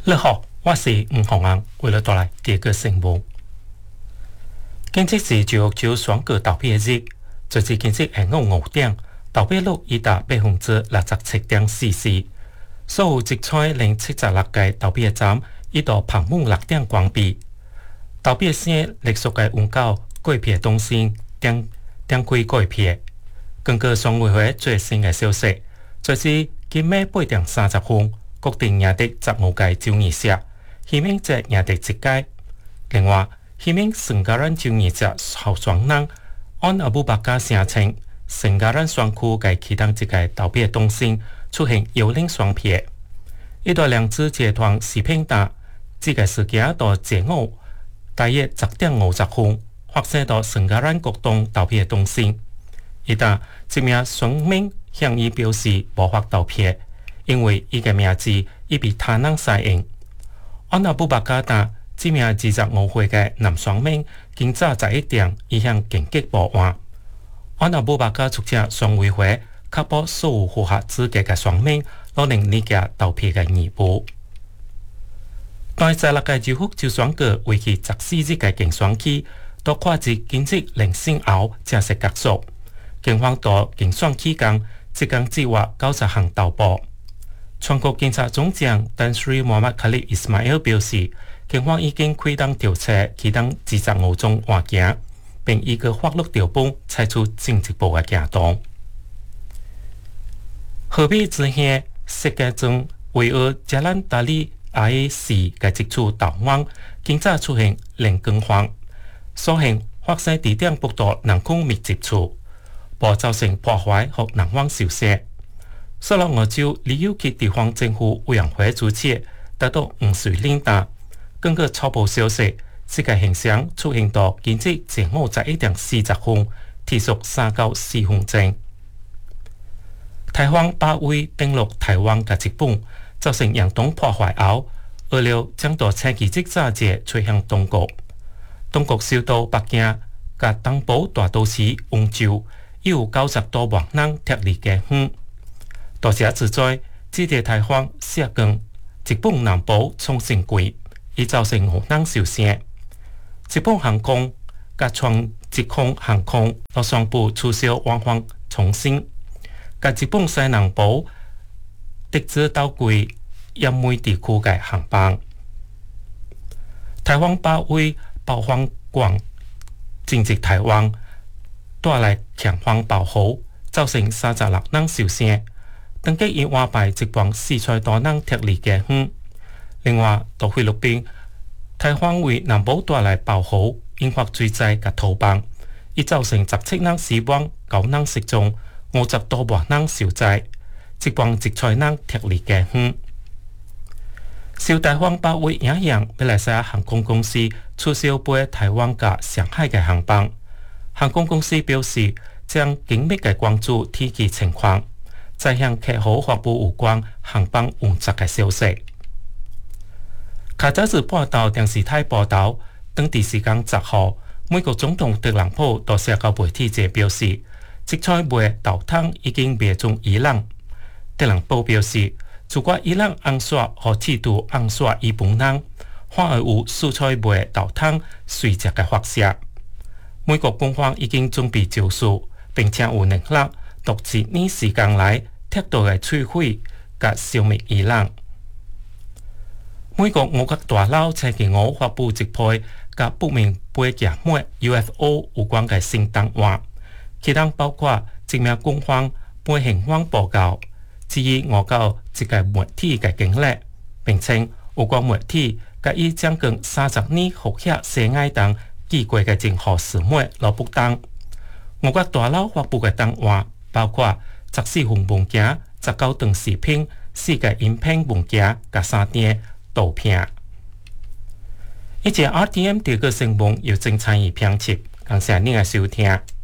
你好，我是吴宏安，为了带来第二个新闻。今日是就双个投票日，就是今日下午5点，投票率已达67.44%。所有集采076个投票站已到傍晚6点关闭。投票声陆续个运到改票中心点开改票。根据选委会最新的消息，就是今暝8点30分，各地赢得15届州议席，希望则赢得1届。另外，希望圣加兰州议席候选人安阿布巴加声称，圣加兰选区嘅其中一个投票中心出现幽灵选票。一段两支集团视频打，这个事件到下午大约10点50分发生到圣加兰国东投票中心。一旦一名选民向伊表示无法投票，因为伊嘅名字已被他人使用。安阿布巴加达这名25岁嘅男选民，今早11点已向警局报案。安阿布巴加促请选委会确保所有符合资格嘅选民攞能理解投票嘅义務。但係16屆州府就選舉為期14日嘅競選期，到跨至今日凌晨後正式結束。警方到競選期間，即將計劃90項投報。全國警察總長丹斯里莫麥卡利伊斯邁爾表示，警方已經開動調查其中25宗案件，並依據法律條文採取進一步嘅行動。河北之前，世界中維爾加蘭達里亞市嘅一處島灣，今早出現零更荒，所幸發生地點不多人口密集處，無造成破壞和人亡受傷。索羅俄州旅遊局地方政府委員會主席得到吳瑞領導，根據初步消息，這個現象出現到今日下午11點40分，持續3到4分鐘。台灣8位登陸台灣嘅日本，造成嚴重破壞後，預料將到星期日早節吹向中國。中國首都北京及東部大都市溫州，已有90多萬人脫離家園。大社自在，這個台灣涉港日本南部沖繩縣，已造成5人受傷。日本航空及全日空航空都宣布取消往返沖繩。及日本西南部直至到貴奄美地區嘅航班。台灣8位爆荒廣進入台灣，帶來強風暴雨，造成36人受傷。登記已安排一幫400多人脫離家園。另外，到菲律賓，台灣為南部帶來暴雨，引發水災及土崩，已造成17人死亡、9人失蹤。50多萬人受災，一幫100人脫離家園。受台灣8位影響，馬來西亞航空公司取消飛台灣及上海嘅航班。航空公司表示，將緊密嘅關注天氣情況，再向客戶發布有關航班運作嘅消息。卡扎日半島電視台報道，當地時間10號，美國總統特朗普到社交媒體者表示，即採賣導彈已經賣中伊朗。特朗普表示，如果伊朗暗殺或試圖暗殺伊本人，反而有輸採賣導彈隨即嘅發射。美國軍方已經準備就緒，並且有能力獨自呢時間內徹底嘅摧毀及消滅伊朗。美國五角大樓星期五發布一批及不明飛行物 UFO 有關嘅新檔案。其中包括一名軍方飛行員報告，至於我到一個媒體嘅經歷，並稱有關媒體甲伊將近30年學習西愛當寄過嘅任何事物都不當。五角大樓發布嘅檔案包括14份文件、19段視頻、4個影片文件及3張圖片。以前 RTM 第二個新聞由正參與編輯，感謝您嘅收聽。